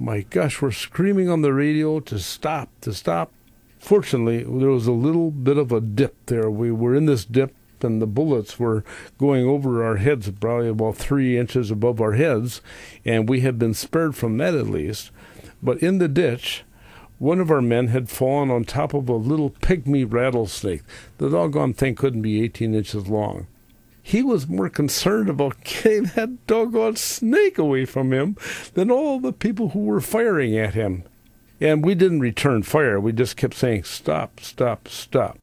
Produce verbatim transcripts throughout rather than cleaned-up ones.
my gosh, we're screaming on the radio to stop, to stop. Fortunately, there was a little bit of a dip there. We were in this dip, and the bullets were going over our heads, probably about three inches above our heads, and we had been spared from that at least. But in the ditch, one of our men had fallen on top of a little pygmy rattlesnake. The doggone thing couldn't be eighteen inches long. He was more concerned about getting that doggone snake away from him than all the people who were firing at him. And we didn't return fire. We just kept saying, stop, stop, stop.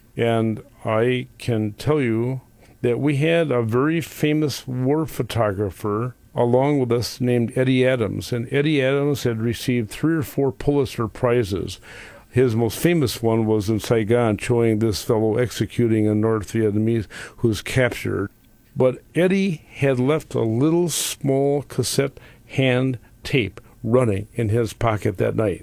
And I can tell you that we had a very famous war photographer along with us named Eddie Adams. And Eddie Adams had received three or four Pulitzer Prizes. His most famous one was in Saigon, showing this fellow executing a North Vietnamese who was captured. But Eddie had left a little small cassette hand tape running in his pocket that night.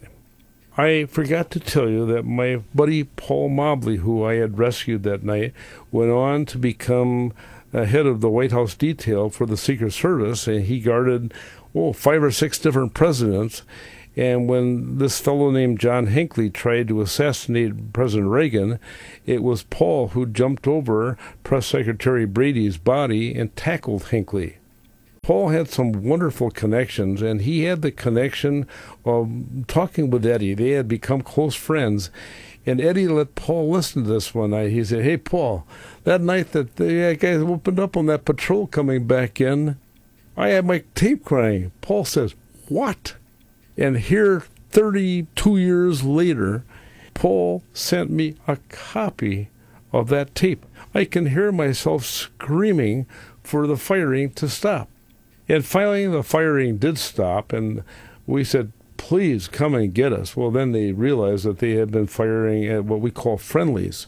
I forgot to tell you that my buddy Paul Mobley, who I had rescued that night, went on to become uh, head of the White House detail for the Secret Service, and he guarded, oh, five or six different presidents. And when this fellow named John Hinckley tried to assassinate President Reagan, it was Paul who jumped over Press Secretary Brady's body and tackled Hinckley. Paul had some wonderful connections, and he had the connection of talking with Eddie. They had become close friends, and Eddie let Paul listen to this one night. He said, hey, Paul, that night that the guys opened up on that patrol coming back in, I had my tape crying. Paul says, what? And here, thirty-two years later, Paul sent me a copy of that tape. I can hear myself screaming for the firing to stop. And finally, the firing did stop, and we said, please come and get us. Well, then they realized that they had been firing at what we call friendlies.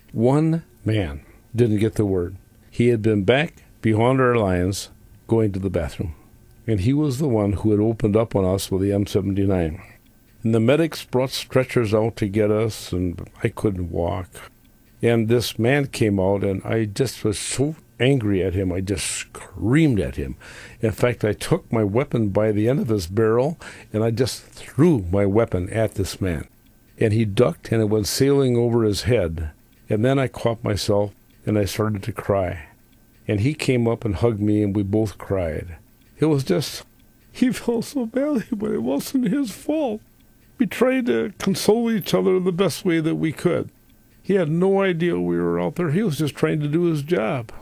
One man didn't get the word. He had been back beyond our lines going to the bathroom. And he was the one who had opened up on us with the M seventy-nine. And the medics brought stretchers out to get us, and I couldn't walk. And this man came out, and I just was so angry at him. I just screamed at him. In fact, I took my weapon by the end of his barrel, and I just threw my weapon at this man. And he ducked, and it went sailing over his head. And then I caught myself, and I started to cry. And he came up and hugged me, and we both cried. It was just, he felt so badly, but it wasn't his fault. We tried to console each other the best way that we could. He had no idea we were out there. He was just trying to do his job.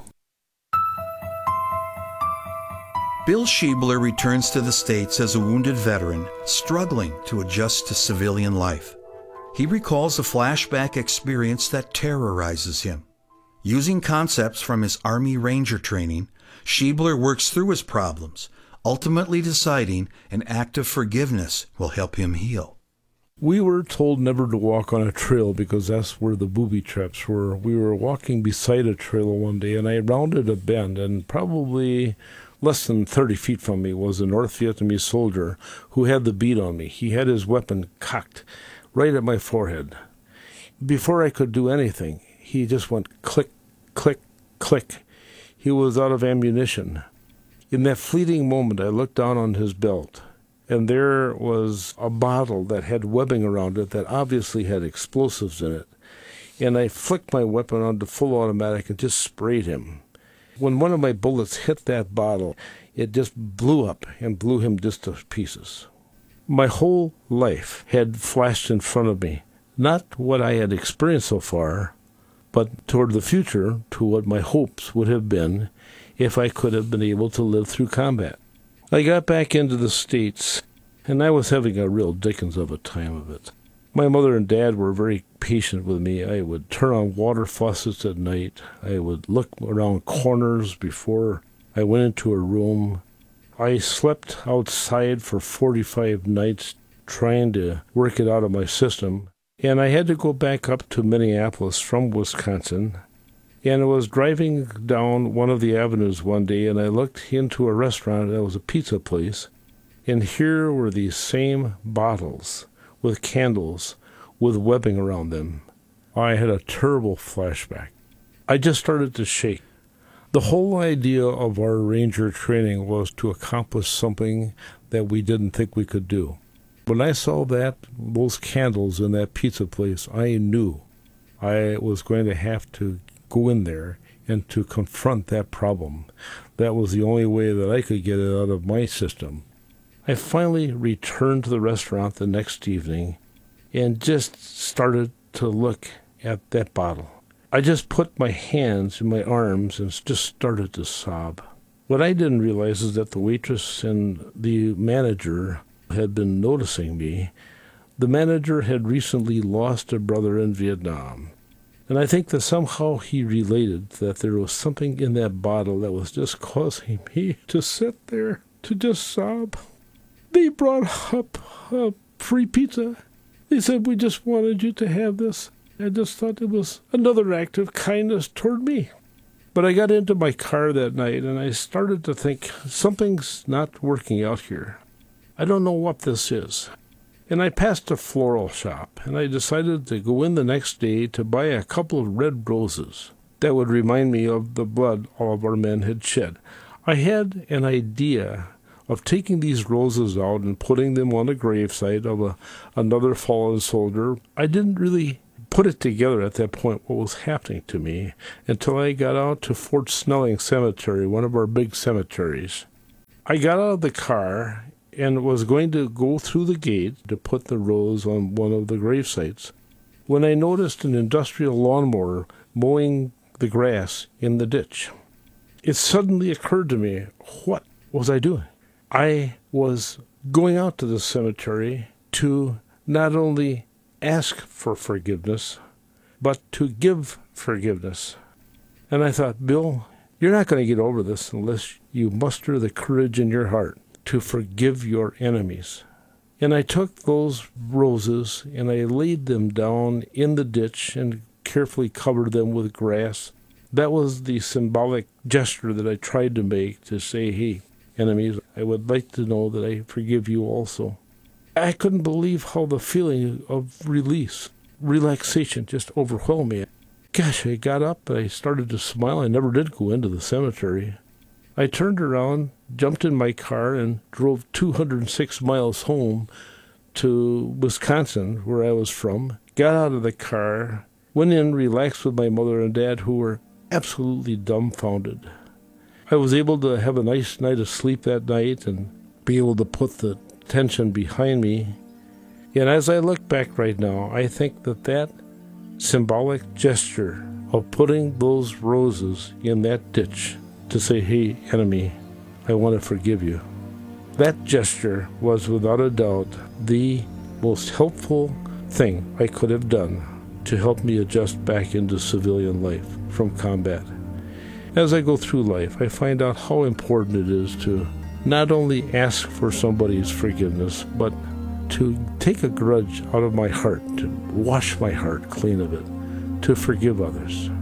Bill Schiebler returns to the States as a wounded veteran, struggling to adjust to civilian life. He recalls a flashback experience that terrorizes him. Using concepts from his Army Ranger training, Schiebler works through his problems, ultimately deciding an act of forgiveness will help him heal. We were told never to walk on a trail because that's where the booby traps were. We were walking beside a trail one day, and I rounded a bend, and probably less than thirty feet from me was a North Vietnamese soldier who had the bead on me. He had his weapon cocked right at my forehead. Before I could do anything, he just went click, click, click. He was out of ammunition. In that fleeting moment, I looked down on his belt, and there was a bottle that had webbing around it that obviously had explosives in it. And I flicked my weapon onto full automatic and just sprayed him. When one of my bullets hit that bottle, it just blew up and blew him just to pieces. My whole life had flashed in front of me, not what I had experienced so far, but toward the future, to what my hopes would have been if I could have been able to live through combat. I got back into the States, and I was having a real dickens of a time of it. My mother and dad were very patient with me. I would turn on water faucets at night. I would look around corners before I went into a room. I slept outside for forty-five nights trying to work it out of my system. And I had to go back up to Minneapolis from Wisconsin. And I was driving down one of the avenues one day, and I looked into a restaurant that was a pizza place. And here were these same bottles with candles, with webbing around them. I had a terrible flashback. I just started to shake. The whole idea of our ranger training was to accomplish something that we didn't think we could do. When I saw that, those candles in that pizza place, I knew I was going to have to go in there and to confront that problem. That was the only way that I could get it out of my system. I finally returned to the restaurant the next evening and just started to look at that bottle. I just put my hands in my arms and just started to sob. What I didn't realize is that the waitress and the manager had been noticing me. The manager had recently lost a brother in Vietnam. And I think that somehow he related that there was something in that bottle that was just causing me to sit there, to just sob. They brought up a free pizza. They said, we just wanted you to have this. I just thought it was another act of kindness toward me. But I got into my car that night and I started to think, something's not working out here. I don't know what this is. And I passed a floral shop, and I decided to go in the next day to buy a couple of red roses that would remind me of the blood all of our men had shed. I had an idea of taking these roses out and putting them on the gravesite of a, another fallen soldier. I didn't really put it together at that point what was happening to me until I got out to Fort Snelling Cemetery, one of our big cemeteries. I got out of the car and was going to go through the gate to put the rose on one of the grave sites when I noticed an industrial lawnmower mowing the grass in the ditch. It suddenly occurred to me, what was I doing? I was going out to the cemetery to not only ask for forgiveness, but to give forgiveness. And I thought, Bill, you're not going to get over this unless you muster the courage in your heart to forgive your enemies. And I took those roses and I laid them down in the ditch and carefully covered them with grass. That was the symbolic gesture that I tried to make to say, hey, enemies, I would like to know that I forgive you also. I couldn't believe how the feeling of release, relaxation just overwhelmed me. Gosh, I got up and I started to smile. I never did go into the cemetery. I turned around, jumped in my car, and drove two hundred six miles home to Wisconsin, where I was from. Got out of the car, went in, relaxed with my mother and dad, who were absolutely dumbfounded. I was able to have a nice night of sleep that night and be able to put the tension behind me. And as I look back right now, I think that that symbolic gesture of putting those roses in that ditch to say, hey, enemy, I want to forgive you. That gesture was without a doubt the most helpful thing I could have done to help me adjust back into civilian life from combat. As I go through life, I find out how important it is to not only ask for somebody's forgiveness, but to take a grudge out of my heart, to wash my heart clean of it, to forgive others.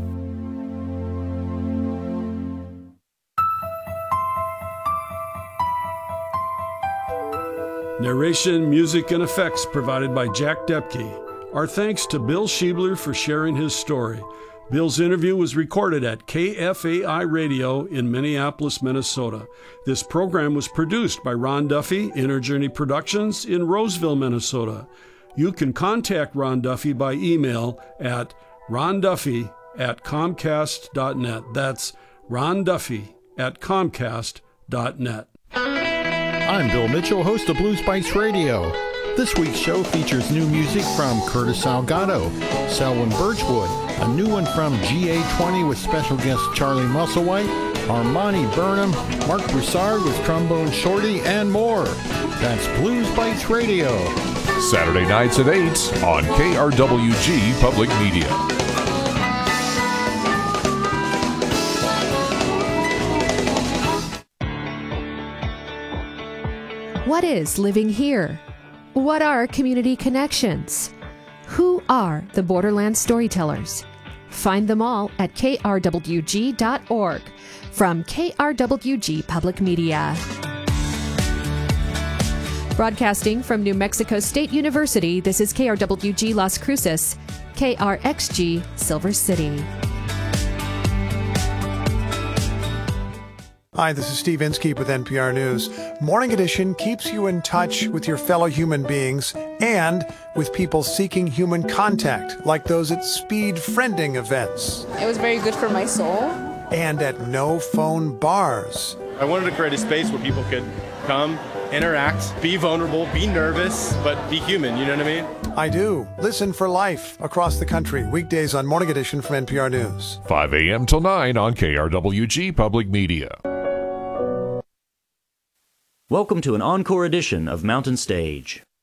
Narration, music, and effects provided by Jack Depke. Our thanks to Bill Schiebler for sharing his story. Bill's interview was recorded at K F A I Radio in Minneapolis, Minnesota. This program was produced by Ron Duffy, Inner Journey Productions in Roseville, Minnesota. You can contact Ron Duffy by email at ronduffy at comcast dot net. That's ronduffy at comcast dot net. I'm Bill Mitchell, host of Blues Bites Radio. This week's show features new music from Curtis Salgado, Selwyn Birchwood, a new one from G A twenty with special guest Charlie Musselwhite, Armani Burnham, Mark Broussard with Trombone Shorty, and more. That's Blues Bites Radio. Saturday nights at eight on K R W G Public Media. What is living here? What are community connections? Who are the Borderland Storytellers? Find them all at K R W G dot org from K R W G Public Media. Broadcasting from New Mexico State University, this is K R W G Las Cruces, K R X G Silver City. Hi, this is Steve Inskeep with N P R News. Morning Edition keeps you in touch with your fellow human beings and with people seeking human contact, like those at speed friending events. It was very good for my soul. And at no-phone bars. I wanted to create a space where people could come, interact, be vulnerable, be nervous, but be human, you know what I mean? I do. Listen for Life across the country, weekdays on Morning Edition from N P R News. five a.m. till nine on K R W G Public Media. Welcome to an encore edition of Mountain Stage.